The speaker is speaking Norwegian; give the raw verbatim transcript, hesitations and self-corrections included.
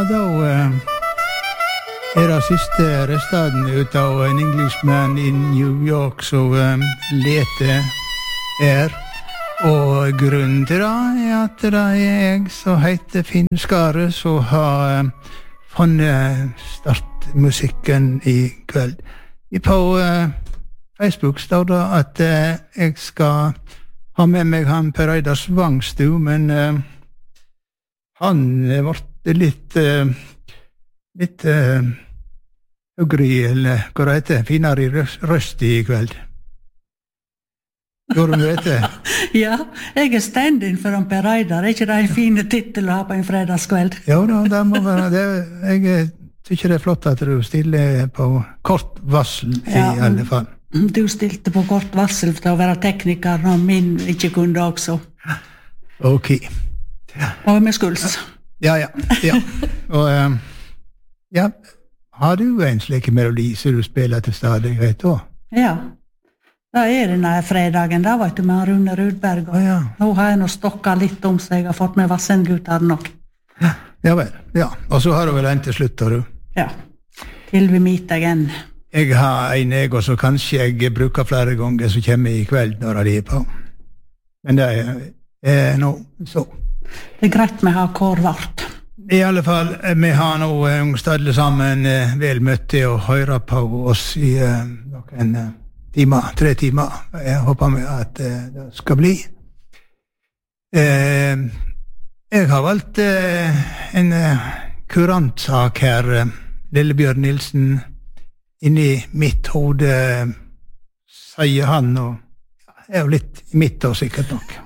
da uh, er det siste restaden ut av en Englishman i New York som um, leter er. Og grunnen til det er at det er jeg som heter Finn Skare som har um, funnet startmusikken i kveld. På uh, Facebook står det at uh, jeg skal ha med meg han Per Eidar Svangstu, men uh, han ble litt uh, litt uh, høyre, eller hva det heter, finere i røst i kveld. Gjorde du det? Ja, jeg er stand-in for han Per Eidar. Er ikke det en fin titel å ha på en fredagskveld? Ja, da, det må være det. Jeg tykker det er flott at du stiller på kort varsel i ja, alle fall. Du stilte på kort varsel for å være tekniker når min ikke kunne også. Ok. Ja. Og med skuls. Ja, ja. ja. Og um, ja, har du en slik melodi som du spiller til stadig, vet du? Ja. Da er denne fredagen, da vet du, med Rune Rudberg. Og oh, ja. Nå har jeg nå stokket litt om seg, jeg har fått med Vassendgutter nok. Ja, ja vel. Ja. Og så har du vel en til slutt, har du? Ja. Til vi meet again. Jeg har en jeg, og så kanskje jeg bruker flere ganger som kommer i kveld når de er på. Men det er, er nå så. Det er greit med å ha kår vart. I alle fall, vi har nå ungstadle sammen vel møtt til å høre på oss i uh, noen uh, timer, tre timer. Jeg håper med at uh, det skal bli. Uh, jeg har valgt uh, en uh, kurantsak her, uh, Lillebjørn Nilsen, inni mitt hode, sier han, og er jo litt i mitt og sikkert nok.